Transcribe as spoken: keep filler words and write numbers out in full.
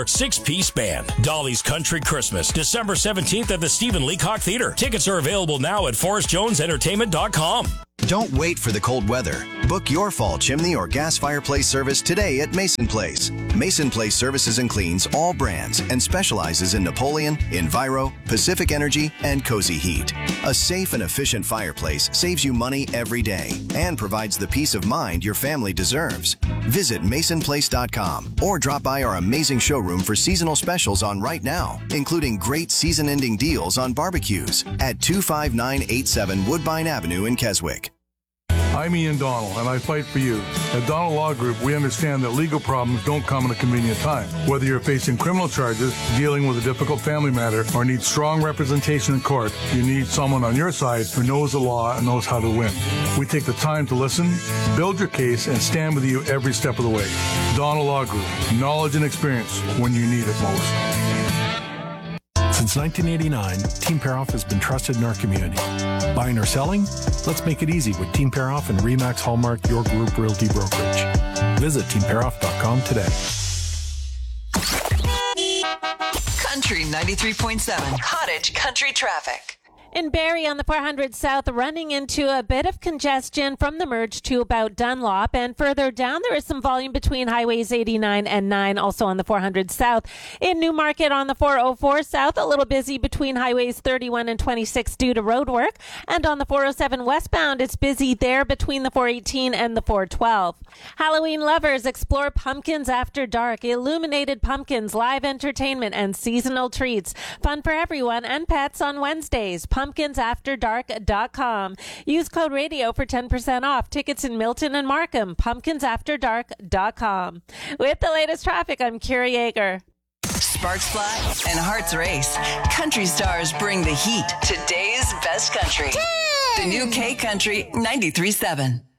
Six-piece band. Dolly's Country Christmas, December seventeenth at the Stephen Leacock Theater. Tickets are available now at forrest jones entertainment dot com. Don't wait for the cold weather. Book your fall chimney or gas fireplace service today at Mason Place. Mason Place services and cleans all brands and specializes in Napoleon, Enviro, Pacific Energy, and Cozy Heat. A safe and efficient fireplace saves you money every day and provides the peace of mind your family deserves. Visit mason place dot com or drop by our amazing showroom for seasonal specials on right now, including great season-ending deals on barbecues at two five nine eight seven Woodbine Avenue in Keswick. I'm Ian Donnell, and I fight for you. At Donnell Law Group, we understand that legal problems don't come at a convenient time. Whether you're facing criminal charges, dealing with a difficult family matter, or need strong representation in court, you need someone on your side who knows the law and knows how to win. We take the time to listen, build your case, and stand with you every step of the way. Donnell Law Group, knowledge and experience when you need it most. Since nineteen eighty-nine, Team Paroff has been trusted in our community. Buying or selling? Let's make it easy with Team Paroff and Remax Hallmark Your Group Realty Brokerage. Visit team paroff dot com today. Country ninety-three point seven, Cottage Country Traffic. In Barrie on the four hundred South, running into a bit of congestion from the merge to about Dunlop. And further down, there is some volume between highways eighty-nine and nine, also on the four hundred South. In Newmarket on the four oh four South, a little busy between highways thirty-one and twenty-six due to road work. And on the four oh seven westbound, it's busy there between the four eighteen and the four twelve. Halloween lovers, explore Pumpkins After Dark. Illuminated pumpkins, live entertainment, and seasonal treats. Fun for everyone and pets on Wednesdays. pumpkins after dark dot com. Use code radio for ten percent off. Tickets in Milton and Markham. pumpkins after dark dot com. With the latest traffic, I'm Kira Yeager. Sparks fly and hearts race. Country stars bring the heat. Today's best country. The new K Country ninety-three point seven.